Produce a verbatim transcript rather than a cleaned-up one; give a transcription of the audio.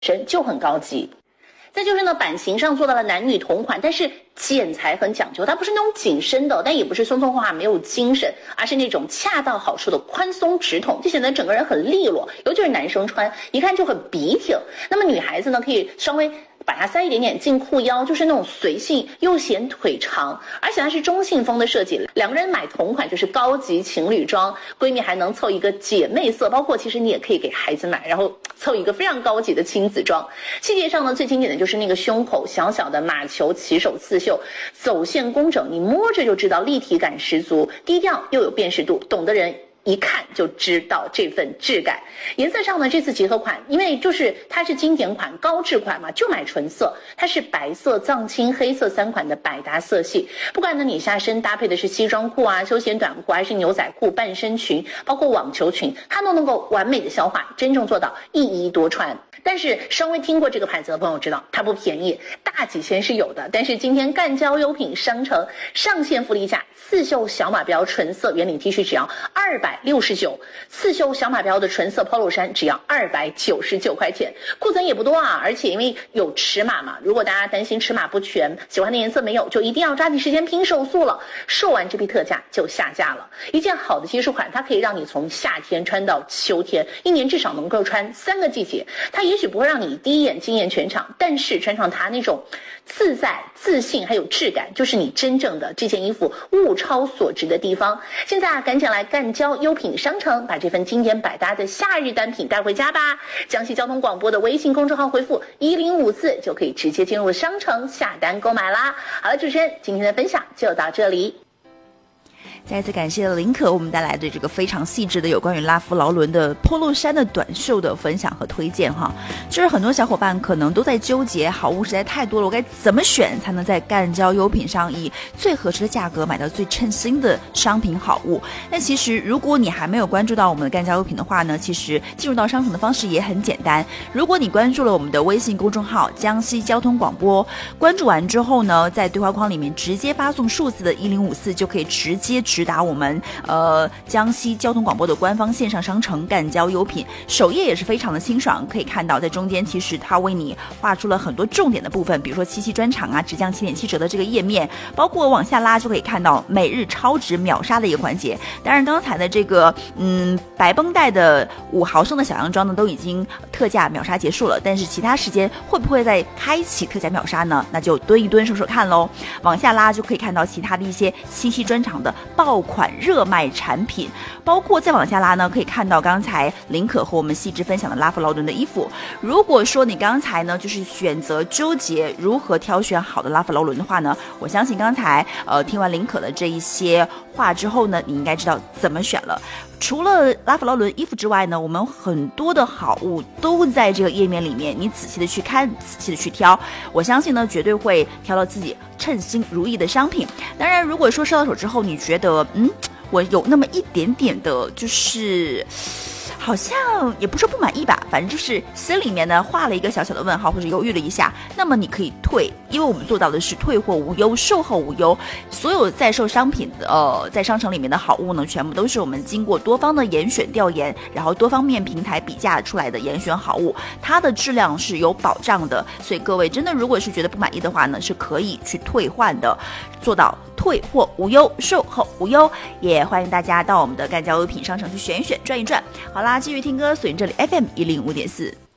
身就很高级。再就是呢，版型上做到了男女同款，但是剪裁很讲究，它不是那种紧身的，但也不是松松垮垮没有精神，而是那种恰到好处的宽松直筒，就显得整个人很利落，尤其是男生穿一看就很笔挺。那么女孩子呢，可以稍微把它塞一点点进裤腰，就是那种随性又显腿长，而且它是中性风的设计，两个人买同款就是高级情侣装，闺蜜还能凑一个姐妹色，包括其实你也可以给孩子买，然后凑一个非常高级的亲子装。细节上呢，最经典的就是那个胸口小小的马球起手刺绣，走线工整，你摸着就知道立体感十足，低调又有辨识度，懂的人一看就知道这份质感。颜色上呢，这次结合款，因为就是它是经典款高质款嘛，就买纯色，它是白色藏青黑色三款的百搭色系。不管呢你下身搭配的是西装裤啊、休闲短裤，还是牛仔裤、半身裙，包括网球裙，它都能够完美的消化，真正做到一衣多穿。但是稍微听过这个牌子的朋友知道，它不便宜，大几千是有的。但是今天赣交优品商城上线福利价，刺绣小马标纯色圆领 T 恤只要二百六十九，刺绣小马标的纯色 polo 衫只要二百九十九块钱。库存也不多啊，而且因为有尺码嘛，如果大家担心尺码不全，喜欢的颜色没有，就一定要抓紧时间拼手速了。售完这批特价就下架了。一件好的基础款，它可以让你从夏天穿到秋天，一年至少能够穿三个季节。它也许不会让你第一眼惊艳全场，但是穿上它那种自在、自信还有质感，就是你真正的这件衣服物超所值的地方。现在啊，赶紧来赣交优品商城，把这份经典百搭的夏日单品带回家吧！江西交通广播的微信公众号回复一零五四就可以直接进入商城下单购买啦。好了，主持人，今天的分享就到这里。 再次感谢林可为我们带来的这个非常细致的有关于拉夫劳伦的 polo 衫的短袖的分享和推荐哈。就是很多小伙伴可能都在纠结，好物实在太多了，我该怎么选才能在赣交优品上以最合适的价格买到最称心的商品好物。但其实如果你还没有关注到我们的赣交优品的话呢，其实进入到商城的方式也很简单。如果你关注了我们的微信公众号江西交通广播，关注完之后呢，在对话框里面直接发送数字的一零五四，就可以直接直达我们呃江西交通广播的官方线上商城赣交优品，首页也是非常的清爽，可以看到在中间其实它为你画出了很多重点的部分，比如说七夕专场啊，直降七点七折的这个页面，包括往下拉就可以看到每日超值秒杀的一个环节。当然刚才的这个嗯白绷带的五毫升的小洋装呢，都已经特价秒杀结束了，但是其他时间会不会再开启特价秒杀呢？那就蹲一蹲数数看咯。往下拉就可以看到其他的一些七夕专场的爆款热卖产品，包括再往下拉呢，可以看到刚才林可和我们细致分享的拉夫劳伦的衣服。如果说你刚才呢就是选择纠结如何挑选好的拉夫劳伦的话呢，我相信刚才呃听完林可的这一些话之后呢，你应该知道怎么选了。除了拉夫劳伦衣服之外呢，我们很多的好物都在这个页面里面，你仔细的去看，仔细的去挑，我相信呢绝对会挑到自己称心如意的商品。当然如果说收到手之后你觉得嗯我有那么一点点的就是好像也不是不满意吧，反正就是心里面呢画了一个小小的问号或者犹豫了一下，那么你可以退，因为我们做到的是退货无忧，售后无忧。所有在售商品的呃在商城里面的好物呢，全部都是我们经过多方的严选调研，然后多方面平台比价出来的严选好物，它的质量是有保障的。所以各位真的如果是觉得不满意的话呢，是可以去退换的，做到退货无忧，售后无忧。也欢迎大家到我们的赣交优品商城去选一选，转一转。好啦，继续听歌，锁定这里 F M 一零五点四。